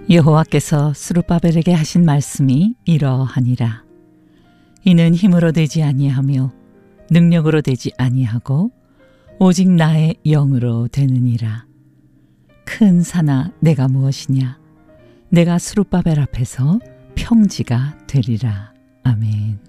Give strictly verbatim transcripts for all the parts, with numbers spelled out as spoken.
여호와께서 스룹바벨에게 하신 말씀이 이러하니라. 이는 힘으로 되지 아니하며 능력으로 되지 아니하고 오직 나의 영으로 되느니라. 큰 산아 내가 무엇이냐? 내가 스룹바벨 앞에서 평지가 되리라. 아멘.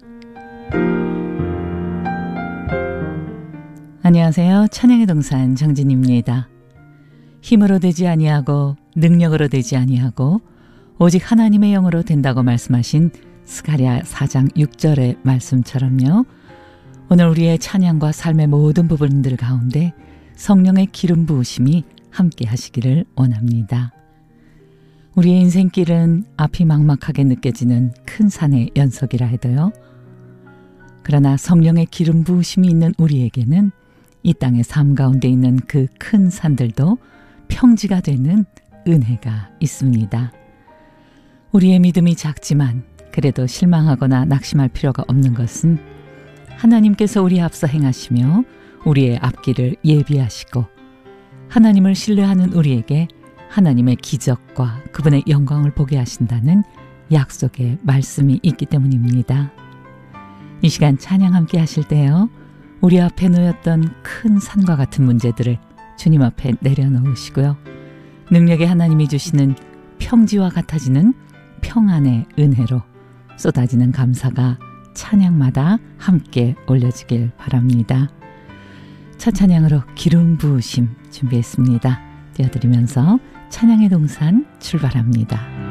안녕하세요. 찬양의 동산 정진입니다. 힘으로 되지 아니하고 능력으로 되지 아니하고 오직 하나님의 영으로 된다고 말씀하신 스가랴 사 장 육 절의 말씀처럼요. 오늘 우리의 찬양과 삶의 모든 부분들 가운데 성령의 기름 부으심이 함께 하시기를 원합니다. 우리의 인생길은 앞이 막막하게 느껴지는 큰 산의 연속이라 해도요. 그러나 성령의 기름 부으심이 있는 우리에게는 이 땅의 삶 가운데 있는 그 큰 산들도 평지가 되는 은혜가 있습니다. 우리의 믿음이 작지만 그래도 실망하거나 낙심할 필요가 없는 것은 하나님께서 우리 앞서 행하시며 우리의 앞길을 예비하시고 하나님을 신뢰하는 우리에게 하나님의 기적과 그분의 영광을 보게 하신다는 약속의 말씀이 있기 때문입니다. 이 시간 찬양 함께 하실 때요. 우리 앞에 놓였던 큰 산과 같은 문제들을 주님 앞에 내려놓으시고요. 능력의 하나님이 주시는 평지와 같아지는 평안의 은혜로 쏟아지는 감사가 찬양마다 함께 올려지길 바랍니다. 첫 찬양으로 기름 부으심 준비했습니다. 띄워드리면서 찬양의 동산 출발합니다.